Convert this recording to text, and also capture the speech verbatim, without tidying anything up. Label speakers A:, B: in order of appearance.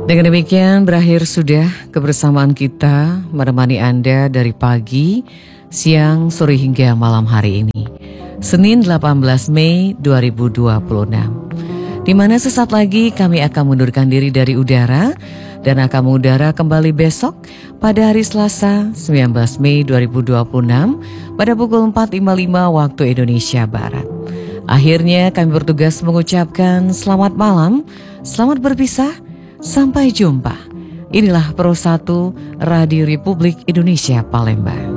A: Dengan demikian berakhir sudah kebersamaan kita menemani Anda dari pagi, siang, sore hingga malam hari ini. Senin delapan belas Mei dua ribu dua puluh enam. Di mana sesaat lagi kami akan mundurkan diri dari udara dan akan mengudara kembali besok pada hari Selasa sembilan belas Mei dua ribu dua puluh enam pada pukul empat lima puluh lima waktu Indonesia Barat. Akhirnya kami bertugas mengucapkan selamat malam, selamat berpisah, sampai jumpa. Inilah Pro satu Radio Republik Indonesia Palembang.